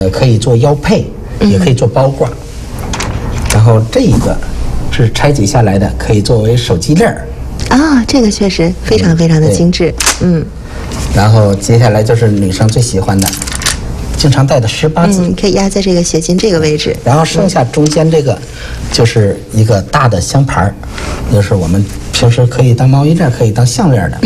可以做腰佩，也可以做包挂。然后这一个是拆解下来的，可以作为手机链儿。 这个确实非常非常的精致。 然后接下来就是女生最喜欢的，经常戴的18字， 可以压在这个鞋襟这个位置。 然后剩下中间这个就是一个大的香牌儿，就是我们平时可以当毛衣链，可以当项链的。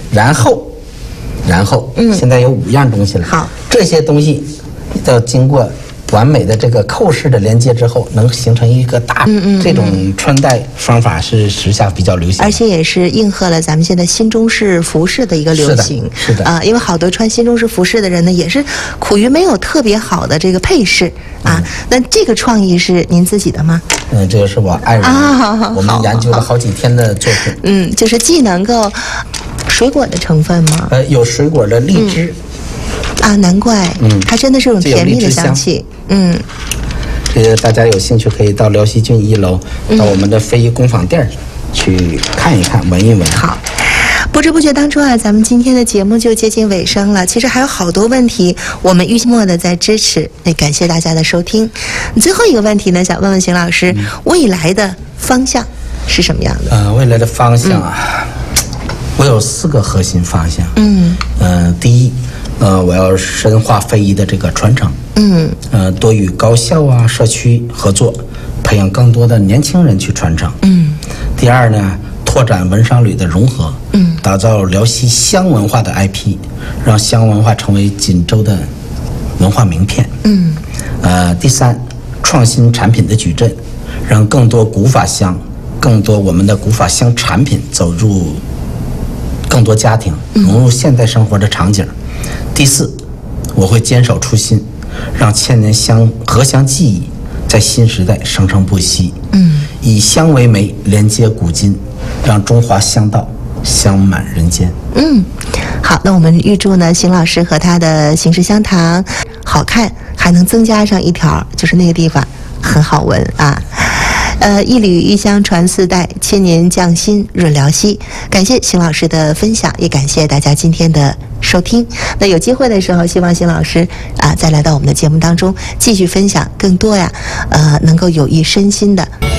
然后现在有5样东西了。 好， 这些东西要经过完美的这个扣式的连接之后，能形成一个大。这种穿戴方法是时下比较流行， 而且也是应和了咱们现在新中式服饰的一个流行。 是的因为好多穿新中式服饰的人呢，也是苦于没有特别好的这个配饰那这个创意是您自己的吗？ 这个是我爱人我们研究了好几天的作品。 就是既能够水果的成分吗？ 有水果的荔枝。 难怪。它真的是有甜蜜的香气。 这个大家有兴趣可以到辽西郡1楼，到我们的非遗工坊店去看一看，闻一闻。 好，不知不觉当中咱们今天的节目就接近尾声了。其实还有好多问题，我们预默的在支持，也感谢大家的收听。最后一个问题呢，想问问邢老师，未来的方向是什么样的？ 未来的方向我有4个核心方向。第一，我要深化非遗的这个传承。多与高校社区合作，培养更多的年轻人去传承。第二呢，拓展文商旅的融合，打造辽西乡文化的 IP， 让乡文化成为锦州的文化名片。第三，创新产品的矩阵，让更多古法乡，更多我们的古法乡产品走入更多家庭，融入现代生活的场景。第四，我会坚守初心，让千年合乡技艺在新时代生生不息。以乡为媒，连接古今，让中华乡道香满人间。 好，那我们预祝呢邢老师和他的邢氏香堂好看，还能增加上一条，就是那个地方很好闻一缕玉香传4代，千年匠心润辽西。感谢邢老师的分享，也感谢大家今天的收听。那有机会的时候，希望邢老师再来到我们的节目当中，继续分享更多能够有益身心的。